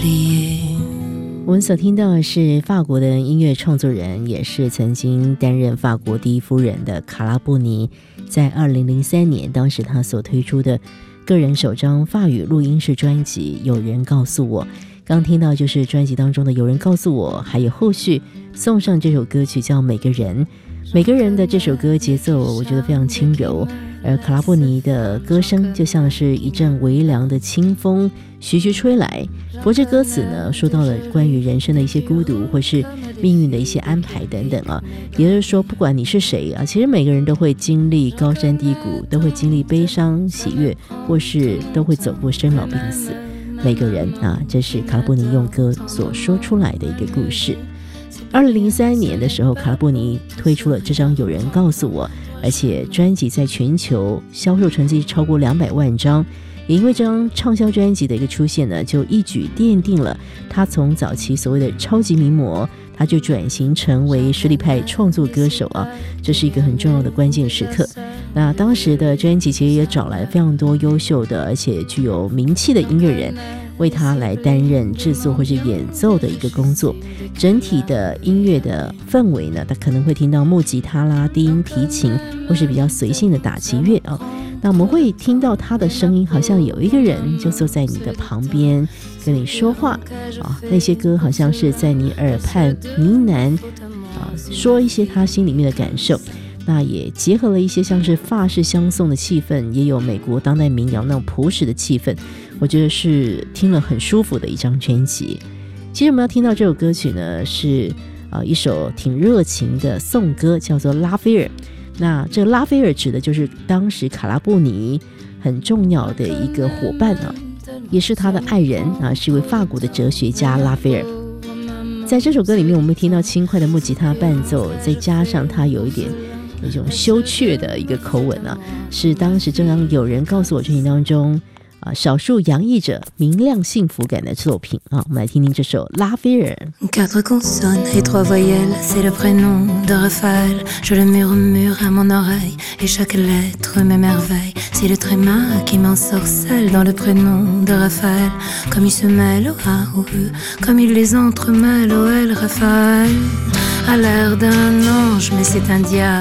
我们所听到的是法国的音乐创作人，也是曾经担任法国第一夫人的卡拉布尼，在2003年当时他所推出的个人首张法语录音室专辑《有人告诉我》。刚听到就是专辑当中的《有人告诉我》，还有后续送上这首歌曲叫《每个人》。每个人的这首歌节奏我觉得非常轻柔，而卡拉布尼的歌声就像是一阵微凉的清风徐徐吹来。不过这歌词呢，说到了关于人生的一些孤独，或是命运的一些安排等等啊。也就是说，不管你是谁啊，其实每个人都会经历高山低谷，都会经历悲伤喜悦，或是都会走过生老病死。每个人啊，这是卡拉布尼用歌所说出来的一个故事。2003年的时候，卡拉布尼推出了这张《有人告诉我》，而且专辑在全球销售成绩超过200万张。也因为这张畅销专辑的一个出现呢，就一举奠定了他从早期所谓的超级名模，他就转型成为实力派创作歌手啊，这是一个很重要的关键时刻。那当时的专辑其实也找来非常多优秀的而且具有名气的音乐人，为他来担任制作或是演奏的一个工作。整体的音乐的氛围呢，他可能会听到木吉他啦、低音提琴，或是比较随性的打击乐啊。那我们会听到他的声音，好像有一个人就坐在你的旁边跟你说话啊。那些歌好像是在你耳畔呢喃啊，说一些他心里面的感受。那也结合了一些像是法式相送的气氛，也有美国当代民谣那种朴实的气氛，我觉得是听了很舒服的一张专辑。其实我们要听到这首歌曲呢，是一首挺热情的颂歌，叫做拉斐尔。那这个拉斐尔指的就是当时卡拉布尼很重要的一个伙伴啊，也是他的爱人啊，是一位法国的哲学家拉斐尔。在这首歌里面，我们会听到轻快的木吉他伴奏，再加上他有一种羞怯的一个口吻啊，是当时正当有人告诉我专辑当中少数洋溢着明亮幸福感的作品啊。我们来听听这首拉斐尔。 4 consonnes et 3 voyelles, c'est le prénom de Raphaël. Je le murmure à mon oreille et chaque lettre m'émerveille. C'est le tréma qui m'ensorcelle dans le prénom de Raphaël. Comme il se mêle au A au E, comme il les entremêle au L. Raphaël a l'air d'un ange mais c'est un diable